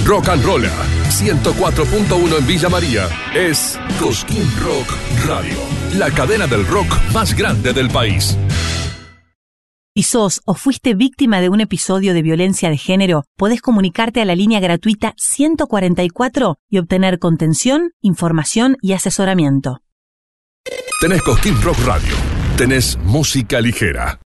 Rock and Rolla 104.1 en Villa María es Cosquín Rock Radio, la cadena del rock más grande del país. Si sos o fuiste víctima de un episodio de violencia de género, podés comunicarte a la línea gratuita 144 y obtener contención, información y asesoramiento. Tenés Cosquín Rock Radio, tenés música ligera.